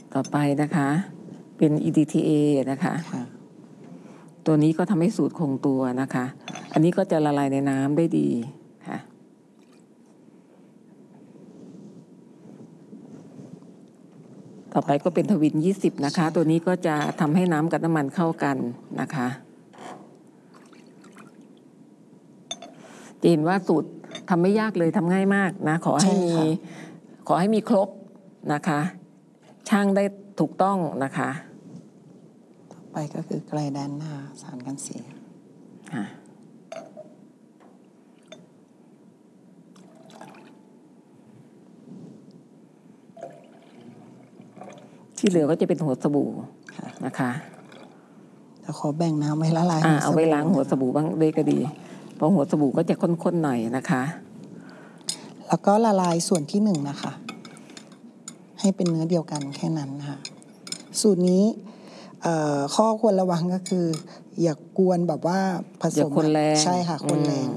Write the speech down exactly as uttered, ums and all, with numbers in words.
ต่อไปนะคะเป็น อี ดี ที เอ นะคะตัวนี้ก็ทำให้สูตรคงตัวนะคะอันนี้ก็จะละลายในน้ำได้ดีค่ะต่อไปก็เป็นทวินยี่สิบนะคะตัวนี้ก็จะทำให้น้ำกับน้ำมันเข้ากันนะคะจะเห็นว่าสูตรทำไม่ยากเลยทำง่ายมากนะขอให้มีขอให้มีครบนะคะช่างได้ถูกต้องนะคะต่อไปก็คือไกลด้านหน้าสารกันเสียที่เหลือก็จะเป็นหัวสบู่นะคะจะขอแบ่งน้ำไว้ละลายเอาไว้ล้างหัวสบู่บ้างเลยก็ดีเพราะหัวสบู่ก็จะข้นๆหน่อยนะคะแล้วก็ละลายส่วนที่หนึ่งนะคะให้เป็นเนื้อเดียวกันแค่นั้นนะคะสูตรนี้ข้อควรระวังก็คืออย่ากวนแบบว่าผสมอย่าคนแรงใช่ค่ะคนแรง